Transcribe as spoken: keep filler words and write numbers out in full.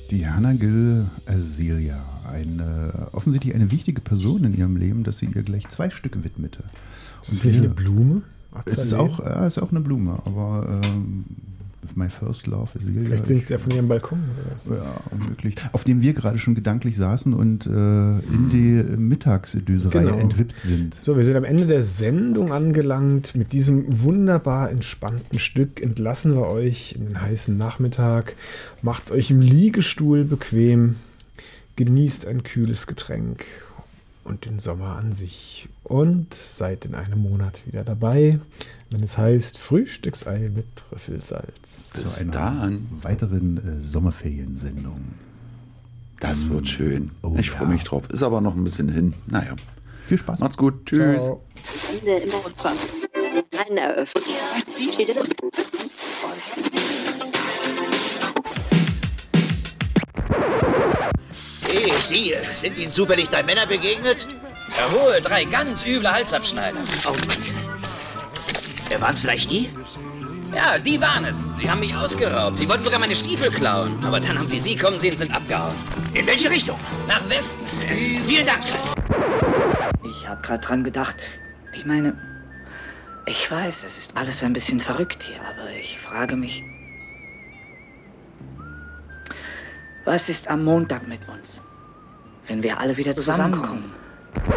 Diana Gill Azealia, eine, offensichtlich eine wichtige Person in ihrem Leben, dass sie ihr gleich zwei Stücke widmete. Ist das nicht eine Blume? Es ist auch, ja, ist auch eine Blume, aber ähm, My First Love Azealia. Vielleicht singt sie ja von ihrem Balkon oder was. Ja, unmöglich. Auf dem wir gerade schon gedanklich saßen und äh, in die Mittagsdüserei Genau. entwippt sind. So, wir sind am Ende der Sendung angelangt. Mit diesem wunderbar entspannten Stück entlassen wir euch in den heißen Nachmittag. Macht's euch im Liegestuhl bequem. Genießt ein kühles Getränk und den Sommer an sich. Und seid in einem Monat wieder dabei, wenn es heißt Frühstücksei mit Trüffelsalz. Bis Zu einer dann. weiteren äh, Sommerferiensendung. Das wird schön. Oh, ich freue ja. mich drauf. Ist aber noch ein bisschen hin. Naja. Viel Spaß. Macht's gut. Tschüss. Ciao. Ende im zwanzig. Eine Eröffnung. Hey, Sie, sind Ihnen zufällig drei Männer begegnet? Jawohl, drei ganz üble Halsabschneider. Oh Mann. Wer waren es vielleicht die? Ja, die waren es. Sie haben mich ausgeraubt. Sie wollten sogar meine Stiefel klauen. Aber dann haben sie sie kommen sehen und sind abgehauen. In welche Richtung? Nach Westen. Äh, vielen Dank. Ich habe gerade dran gedacht. Ich meine, ich weiß, es ist alles ein bisschen verrückt hier, aber ich frage mich, was ist am Montag mit uns, wenn wir alle wieder zusammenkommen?